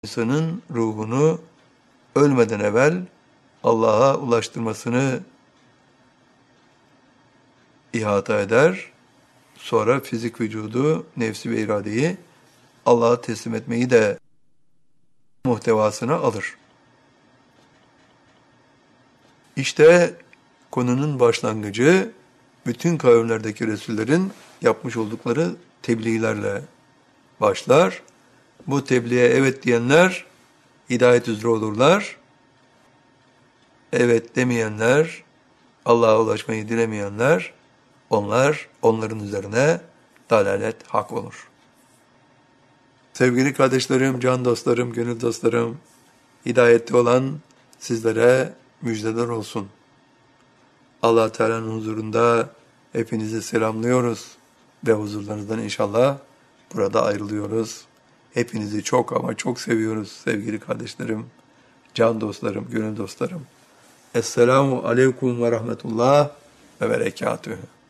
insanın ruhunu ölmeden evvel Allah'a ulaştırmasını ihata eder. Sonra fizik vücudu, nefsi ve iradeyi Allah'a teslim etmeyi de muhtevasına alır. İşte konunun başlangıcı bütün kavimlerdeki Resullerin yapmış oldukları tebliğlerle başlar. Bu tebliğe evet diyenler hidayet üzere olurlar. Evet demeyenler, Allah'a ulaşmayı dilemeyenler, onların üzerine dalalet hak olur. Sevgili kardeşlerim, can dostlarım, gönül dostlarım, hidayette olan sizlere müjdeler olsun. Allah Teala'nın huzurunda hepinizi selamlıyoruz ve huzurlarınızdan inşallah burada ayrılıyoruz. Hepinizi çok ama çok seviyoruz sevgili kardeşlerim, can dostlarım, gönül dostlarım. Esselamu aleyküm ve rahmetullah ve berekatühü.